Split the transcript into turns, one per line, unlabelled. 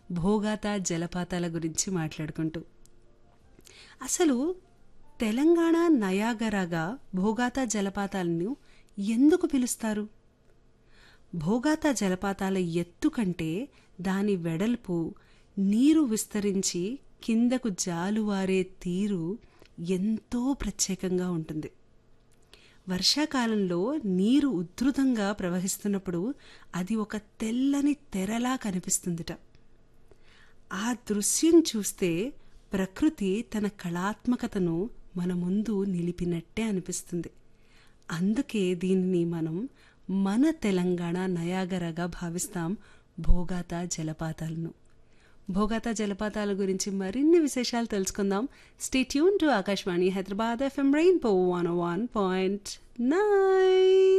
భోగాత జలపాతాల గురించి మాట్లాడుకుంటూ. అసలు తెలంగాణ నయాగరాగా భోగాత జలపాతాలను ఎందుకు పిలుస్తారు? భోగాత జలపాతాల ఎత్తు కంటే దాని వెడల్పు, నీరు విస్తరించి కిందకు జాలువారే తీరు ఎంతో ప్రత్యేకంగా ఉంటుంది. వర్షాకాలంలో నీరు ఉధృతంగా ప్రవహిస్తున్నప్పుడు అది ఒక తెల్లని తెరలా కనిపిస్తుందిట. ఆ దృశ్యం చూస్తే ప్రకృతి తన కళాత్మకతను మన ముందు నిలిపినట్టే అనిపిస్తుంది. అందుకే దీనిని మనం మన తెలంగాణ నయాగరాగా భావిస్తాం భోగాత జలపాతాలను. భోగాత జలపాతాల గురించి మరిన్ని విశేషాలు తెలుసుకుందాం. Stay tune to Akashvani Hyderabad FM rainbow 101.9.